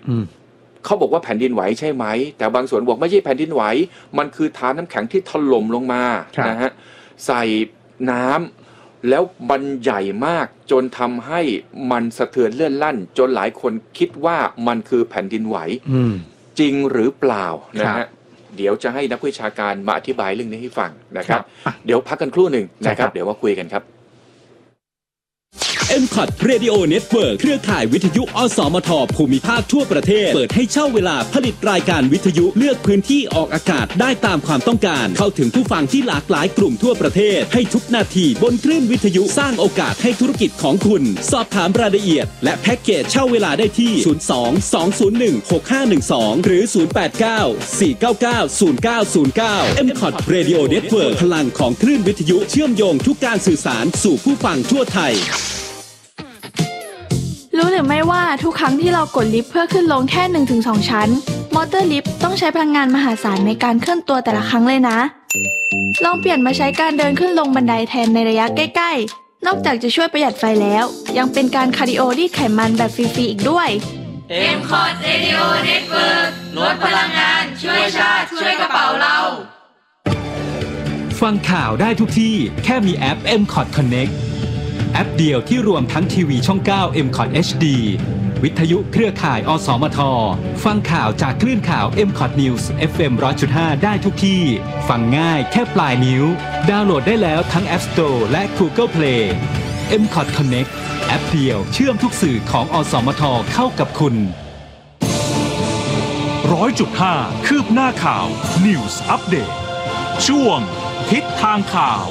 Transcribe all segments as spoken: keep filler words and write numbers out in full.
เขาบอกว่าแผ่นดินไหวใช่ไหมแต่บางส่วนบอกไม่ใช่แผ่นดินไหวมันคือฐานน้ำแข็งที่ถล่มลงมานะฮะใส่น้ำแล้วมันใหญ่มากจนทำให้มันสะเทือนเลื่อนลั่นจนหลายคนคิดว่ามันคือแผ่นดินไหวจริงหรือเปล่านะฮะเดี๋ยวจะให้นักวิชาการมาอธิบายเรื่องนี้ให้ฟังนะครับเดี๋ยวพักกันครู่หนึ่งนะครับเดี๋ยวมาคุยกันครับเอ็ม ซี โอ ที Radio Network เครือข่ายวิทยุอสมทภูมิภาคทั่วประเทศเปิดให้เช่าเวลาผลิตรายการวิทยุเลือกพื้นที่ออกอากาศได้ตามความต้องการเข้าถึงผู้ฟังที่หลากหลายกลุ่มทั่วประเทศให้ทุกนาทีบนคลื่นวิทยุสร้างโอกาสให้ธุรกิจของคุณสอบถามรายละเอียดและแพ็กเกจเช่าเวลาได้ที่ศูนย์ สอง สอง ศูนย์ หนึ่ง หก ห้า หนึ่ง สองหรือศูนย์ แปด เก้า สี่ เก้า เก้า ศูนย์ เก้า ศูนย์ เก้า เอ็ม ซี โอ ที Radio Network พลังของคลื่นวิทยุเชื่อมโยงทุกการสื่อสารสู่ผู้ฟังทั่วไทยรู้หรือไม่ว่าทุกครั้งที่เรากดลิฟต์เพื่อขึ้นลงแค่ หนึ่งถึงสอง ชั้นมอเตอร์ลิฟต์ต้องใช้พลังงานมหาศาลในการเคลื่อนตัวแต่ละครั้งเลยนะลองเปลี่ยนมาใช้การเดินขึ้นลงบันไดแทนในระยะใกล้ๆนอกจากจะช่วยประหยัดไฟแล้วยังเป็นการคาร์ดิโอรีดไขมันแบบฟรีๆอีกด้วยเอ็ม ซี โอ ที Radio Network ลดพลังงานช่วยชาติช่วยกระเป๋าเราฟังข่าวได้ทุกที่แค่มีแอป เอ็ม ซี โอ ที Connectแอปเดียวที่รวมทั้งทีวีช่องเก้า เอ็ม ซี โอ ที เอช ดี วิทยุเครือข่ายอสมทฟังข่าวจากคลื่นข่าว เอ็ม ซี โอ ที News เอฟ เอ็ม หนึ่งร้อยจุดห้า ได้ทุกที่ฟังง่ายแค่ปลายนิ้วดาวน์โหลดได้แล้วทั้ง App Store และ Google Play เอ็ม ซี โอ ที Connect แอปเดียวเชื่อมทุกสื่อของอสมทเข้ากับคุณหนึ่งร้อยจุดห้า คืบหน้าข่าว News Update ช่วงทิศทางข่าว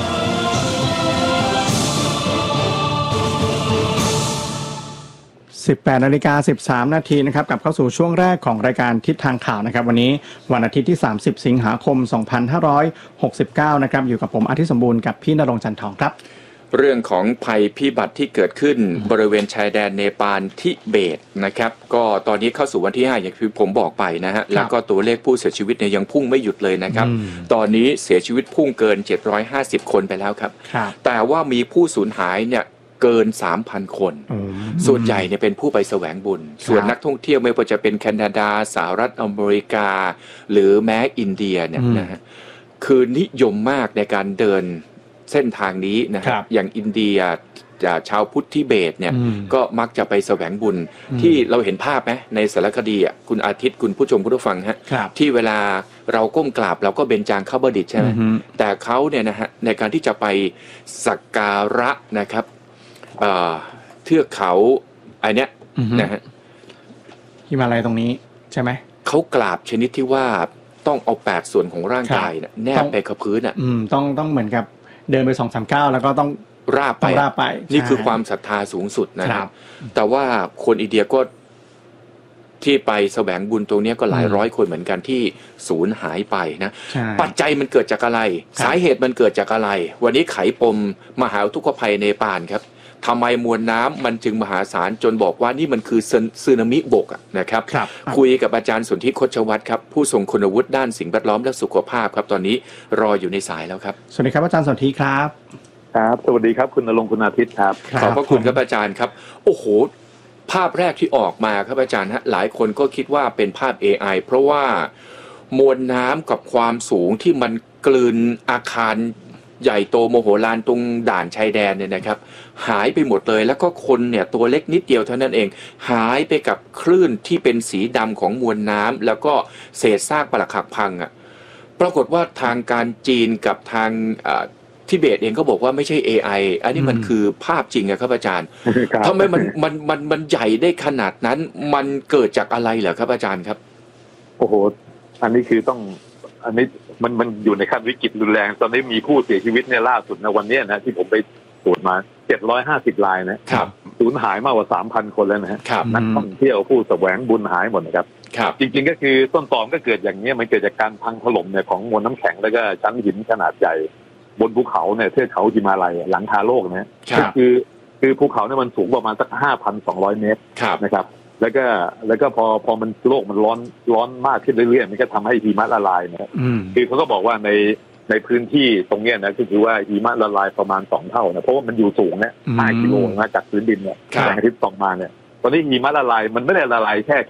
สิบแปดนาฬิกาสิบสามนาทีนะครับกลับเข้าสู่ช่วงแรกของรายการทิศทางข่าวนะครับวันนี้วันอาทิตย์ที่สามสิบสิงหาคมสองพันห้าร้อยหกสิบเก้านะครับอยู่กับผมอาทิตย์สมบูรณ์กับพี่ณรงค์จันทร์ทองครับเรื่องของภัยพิบัติที่เกิดขึ้นบริเวณชายแดนเนปาลทิเบตนะครับก็ตอนนี้เข้าสู่วันที่ห้าอย่างที่ผมบอกไปนะฮะแล้วก็ตัวเลขผู้เสียชีวิตเนี่ยยังพุ่งไม่หยุดเลยนะครับตอนนี้เสียชีวิตพุ่งเกินเจ็ดร้อยห้าสิบคนไปแล้วครับแต่ว่ามีผู้สูญหายเนี่ยเกิน สามพัน คนส่วนใหญ่เนี่ยเป็นผู้ไปแสวงบุญส่วนนักท่องเที่ยวไม่ว่าจะเป็นแคนาดาสหรัฐอเมริกาหรือแม้อินเดียเนี่ยนะฮะคือนิยมมากในการเดินเส้นทางนี้นะครับอย่างอินเดียชาวพุทธทิเบตเนี่ยก็มักจะไปแสวงบุญที่เราเห็นภาพไหมในสารคดีอ่ะคุณอาทิตย์คุณผู้ชมผู้ฟังฮะที่เวลาเราก้มกราบเราก็เบญจางคบดิษฐ์ใช่ไหมแต่เขาเนี่ยนะฮะในการที่จะไปสักการะนะครับเทือกเขาไอเนี้ยนะฮะฮิมาลัยตรงนี้ใช่ไหมเขากราบชนิดที่ว่าต้องเอาแปดส่วนของร่างกายเนี่ยแนบไปกับพื้นอ่ะต้องต้องเหมือนกับเดินไป สองสาม ก้าวแล้วก็ต้องราบไปราบไปนี่คือความศรัทธาสูงสุดนะครับแต่ว่าคนอินเดียก็ที่ไปแสวงบุญตรงนี้ก็หลายร้อยคนเหมือนกันที่สูญหายไปนะปัจจัยมันเกิดจากอะไรสาเหตุมันเกิดจากอะไรวันนี้ไขปมมหาอุทกภัยเนปาลครับทำไมมวลน้ำมันจึงมหาศาลจนบอกว่านี่มันคือสึนามิบกนะครับคุยกับอาจารย์สนธิโคชวัฒน์ครับผู้ทรงคุณวุฒิด้านสิ่งแวดล้อมและสุขภาพครับตอนนี้รออยู่ในสายแล้วครับสวัสดีครับอาจารย์สนธิครับครับสวัสดีครับคุณณรงค์คุณอาทิตย์ครับขอบพระคุณครับอาจารย์ครับโอ้โหภาพแรกที่ออกมาครับอาจารย์ฮะหลายคนก็คิดว่าเป็นภาพ เอ ไอ เพราะว่ามวลน้ำกับความสูงที่มันกลืนอาคารใหญ่โตโมโหลานตรงด่านชายแดนเนี่ยนะครับหายไปหมดเลยแล้วก็คนเนี่ยตัวเล็กนิดเดียวเท่านั้นเองหายไปกับคลื่นที่เป็นสีดำของมวลน้ำแล้วก็เศษซากปรักหักพังอ่ะปรากฏว่าทางการจีนกับทางทิเบตเองก็บอกว่าไม่ใช่ เอ ไอ อันนี้มันคือภาพจริงอะครับอาจารย์ทำไมมันมันมันมันใหญ่ได้ขนาดนั้นมันเกิดจากอะไรเหรอครับอาจารย์ครับโอ้โหอันนี้คือต้องอันนี้มันมันอยู่ในขั้นวิกฤตรุนแรงตอนนี้มีผู้เสียชีวิตเนี่ยล่าสุดนะวันนี้นะที่ผมไปตรวจมาเจ็ดร้อยห้าสิบรายนะครับสูญหายมากกว่า สามพัน คนแล้วนะฮะนักท่องเที่ยวผู้แสวงบุญหายหมดนะครับจริงๆก็คือต้นตอก็เกิดอย่างนี้มันเกิดจากการพังถล่มเนี่ยของมวลน้ำแข็งแล้วก็ชั้นหินขนาดใหญ่บนภูเขาเนี่ยเทือกเขาหิมาลัยหลังคาโลกนะคือคือภูเขาเนี่ยมันสูงประมาณสัก ห้าพันสองร้อย เมตรนะครับแล้วก็แล้วก็พอพอมันโลกมันร้อนร้อนมากขึ้นเรื่อยๆมันก็ทำให้หิมะละลายนะคือเขาก็บอกว่าในในพื้นที่ตรงนี้นะก็คือว่าหิมะละลายประมาณสองเท่านะเพราะว่ามันอยู่สูงเนี่ยห้ากิโลนะจากพื้นดินเนี่ยแสงอาทิตย์ส่องมาเนี่ยตอนนี้หิมะละลายมันไม่ได้ละลายแค่